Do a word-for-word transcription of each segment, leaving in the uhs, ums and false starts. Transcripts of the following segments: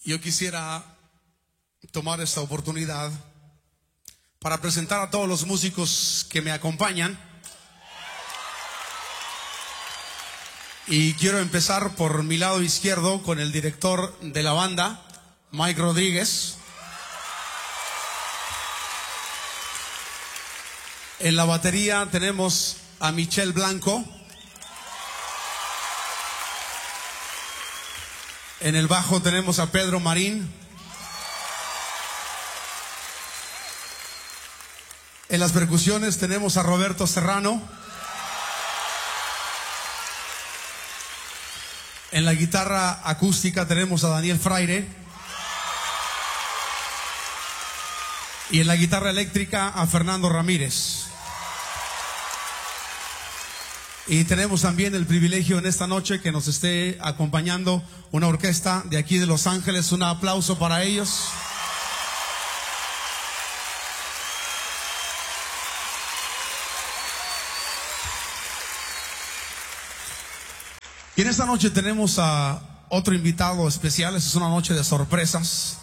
Yo quisiera tomar esta oportunidad para presentar a todos los músicos que me acompañan. Y quiero empezar por mi lado izquierdo con el director de la banda, Mike Rodríguez. En la batería tenemos a Michelle Blanco. En el bajo tenemos a Pedro Marín. En las percusiones tenemos a Roberto Serrano. En la guitarra acústica tenemos a Daniel Fraire. Y en la guitarra eléctrica a Fernando Ramírez. Y tenemos también el privilegio en esta noche que nos esté acompañando una orquesta de aquí de Los Ángeles. Un aplauso para ellos. Y en esta noche tenemos a otro invitado especial. Esta es una noche de sorpresas.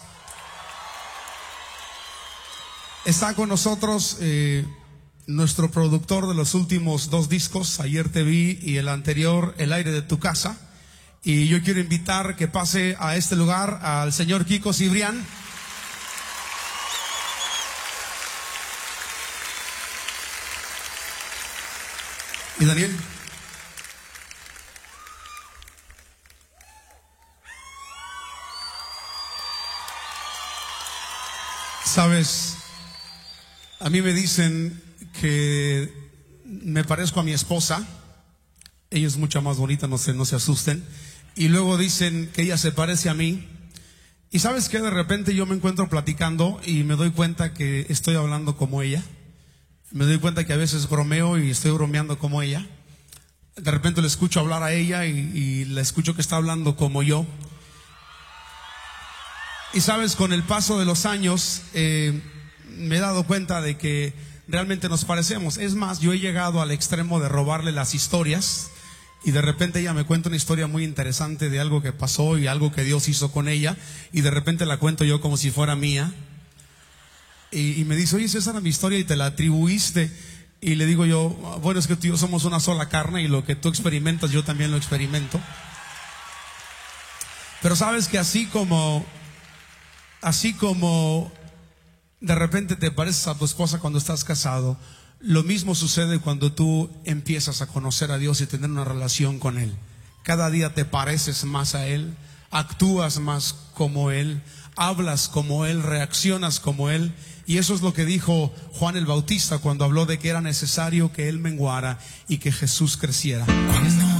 Está con nosotros eh, nuestro productor de los últimos dos discos, Ayer Te Vi, y el anterior, El Aire de Tu Casa. Y yo quiero invitar que pase a este lugar al señor Kiko Cibrián. Y Daniel. Sabes, a mí me dicen que me parezco a mi esposa. Ella es mucho más bonita, no se, no se asusten. Y luego dicen que ella se parece a mí. Y sabes que de repente yo me encuentro platicando y me doy cuenta que estoy hablando como ella. Me doy cuenta que a veces bromeo y estoy bromeando como ella. De repente le escucho hablar a ella y, y le escucho que está hablando como yo. Y sabes, con el paso de los años eh, me he dado cuenta de que realmente nos parecemos. Es más, yo he llegado al extremo de robarle las historias y de repente ella me cuenta una historia muy interesante de algo que pasó y algo que Dios hizo con ella, y de repente la cuento yo como si fuera mía. Y, y me dice, oye, esa era mi historia y te la atribuiste. Y le digo yo, bueno, es que tú y yo somos una sola carne y lo que tú experimentas yo también lo experimento. Pero sabes que así como... Así como de repente te pareces a tu esposa cuando estás casado, lo mismo sucede cuando tú empiezas a conocer a Dios y tener una relación con Él. Cada día te pareces más a Él, actúas más como Él, hablas como Él, reaccionas como Él. Y eso es lo que dijo Juan el Bautista cuando habló de que era necesario que Él menguara y que Jesús creciera.